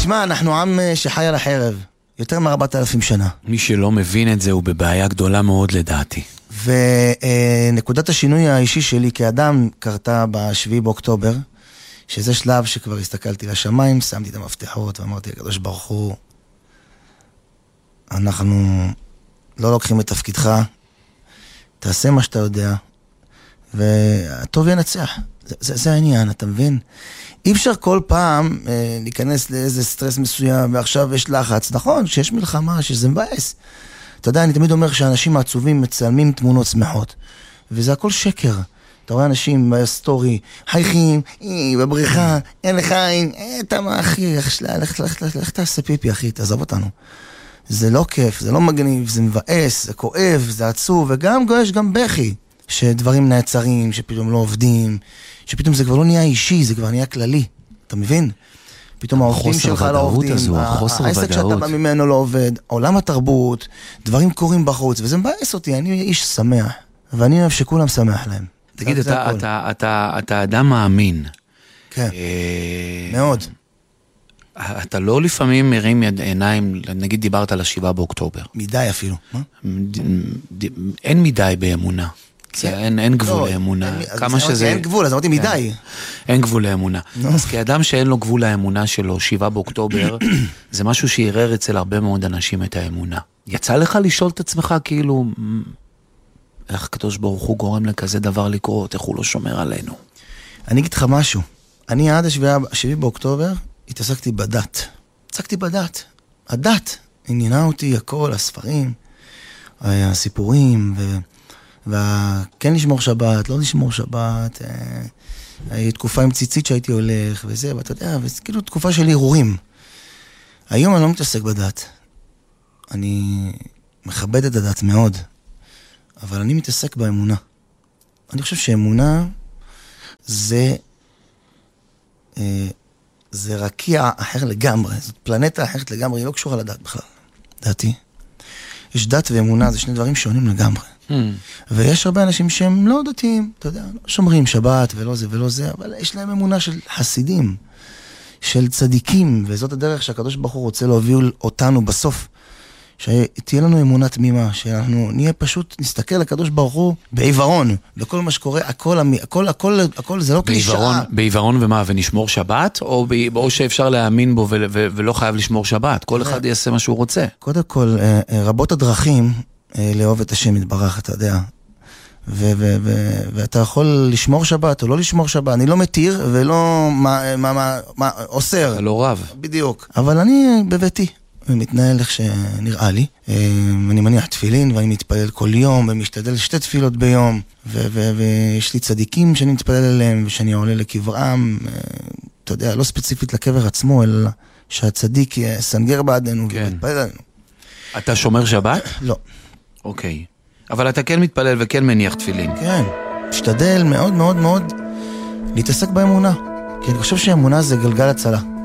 תשמע, אנחנו עם שחי על החרב, יותר מ-4,000 שנה. מי שלא מבין את זה הוא בבעיה גדולה מאוד לדעתי. ונקודת השינוי האישי שלי כאדם קרתה ב7 באוקטובר, שזה שלב שכבר הסתכלתי לשמיים, שמתי את המפתחות ואמרתי, הקדוש ברוך הוא, אנחנו לא לוקחים את תפקידך, תעשה מה שאתה יודע, והטוב ינצח. זה העניין, אתה מבין? אי אפשר כל פעם להיכנס לאיזה סטרס מסוים, ועכשיו יש לחץ. נכון, שיש מלחמה, שזה מבאס. אתה יודע, אני תמיד אומר שאנשים העצובים מצלמים תמונות שמחות, וזה הכל שקר. אתה רואה אנשים בסטורי, חייכים, בבריכה, אין לך עין, אתה מה אחי, לך תעשה פיפי אחי, תעזוב אותנו. זה לא כיף, זה לא מגניב, זה מבאס, זה כואב, זה עצוב, וגם יש גם בכי, שדברים נעצרים, שפתאום לא עובדים, שפתאום זה כבר לא נהיה אישי, זה כבר נהיה כללי, אתה מבין? פתאום העובדים שלך לא עובדים, העסק שאתה בא ממנו לא עובד, עולם התרבות, דברים קורים בחוץ, וזה מבאס אותי, אני איש שמח, ואני אוהב שכולם שמח להם. תגיד, אתה אדם מאמין. כן, מאוד. אתה לא לפעמים מרים עיניים, נגיד דיברת על 7 באוקטובר. מדי אפילו. אין מדי באמונה. אין גבול לאמונה. כמה שזה... אין גבול, אז אמרתי מדי. אין גבול לאמונה. אז כאדם שאין לו גבול לאמונה שלו, 7 באוקטובר, זה משהו שירר אצל הרבה מאוד אנשים את האמונה. יצא לך לשאול את עצמך כאילו, איך הקדוש ברוך הוא גורם לכזה דבר לקרות, איך הוא לא שומר עלינו? אני אגיד לך משהו. אני עד 7 באוקטובר התעסקתי בדת. התעסקתי בדת. הדת עניינה אותי הכל, הספרים, הסיפורים, וכן לשמור שבת, לא לשמור שבת, תקופה עם ציצית שהייתי הולך וזה, ואתה יודע, וכאילו תקופה של ערעורים. היום אני לא מתעסק בדת. אני מכבד את הדת מאוד, אבל אני מתעסק באמונה. אני חושב שאמונה זה רקיע אחר לגמרי, זאת פלנטה אחרת לגמרי, היא לא קשורה לדת בכלל, דעתי. יש דת ואמונה, זה שני דברים שונים לגמרי. ויש הרבה אנשים שהם לא דתיים, אתה יודע, לא שומרים שבת ולא זה ולא זה, אבל יש להם אמונה של חסידים, של צדיקים, וזאת הדרך שהקדוש ברוך הוא רוצה להוביל אותנו בסוף, שתהיה לנו אמונה תמימה, שאנחנו נהיה פשוט, נסתכל לקדוש ברוך הוא בעיוורון, וכל מה שקורה, הכל זה לא קלישאה. בעיוורון ומה, ונשמור שבת? או שאפשר להאמין בו ולא חייב לשמור שבת? כל אחד יעשה מה שהוא רוצה. קודם כל, רבות הדרכים לאהוב את השם יתברך, אתה יודע. ואתה יכול לשמור שבת או לא לשמור שבת. אני לא מתיר ולא אוסר. אתה לא רב. בדיוק. אבל אני בביתי. ומתנהל איך שנראה לי. אני מניח תפילין ואני מתפלל כל יום ומשתדל 2 תפילות ביום ויש לי צדיקים שאני מתפלל עליהם ושאני עולה לקברם, אתה יודע, לא ספציפית לקבר עצמו, אלא שהצדיק סנגר בעדנו ומתפלל עלינו. אתה שומר שבת? לא. אוקיי. אבל אתה כן מתפלל וכן מניח תפילין. כן. משתדל מאוד מאוד מאוד להתעסק באמונה. כי אני חושב שהאמונה זה גלגל הצלה.